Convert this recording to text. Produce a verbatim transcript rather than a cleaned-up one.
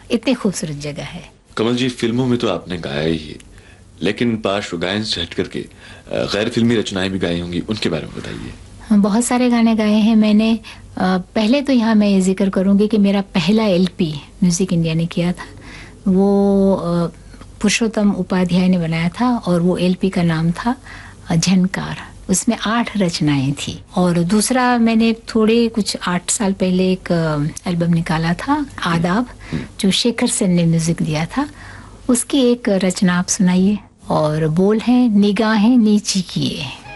इतनी खूबसूरत जगह है। कमल जी, फिल्मों में तो आपने गाया ही है, लेकिन पार्श्व गायन से हट करके गैर फिल्मी रचनाएं भी गाई होंगी, उनके बारे में बताइए। हाँ, बहुत सारे गाने गाए हैं मैंने। पहले तो यहाँ मैं ये जिक्र करूँगी कि मेरा पहला एलपी म्यूजिक इंडिया ने किया था, वो पुरुषोत्तम उपाध्याय ने बनाया था, और वो एलपी का नाम था झनकार। उसमें आठ रचनाएं थी। और दूसरा मैंने थोड़े कुछ आठ साल पहले एक एल्बम निकाला था, आदाब, जो शेखर सेन ने म्यूजिक दिया था। उसकी एक रचना आप सुनाइए। और बोल है निगाहें नीची किए।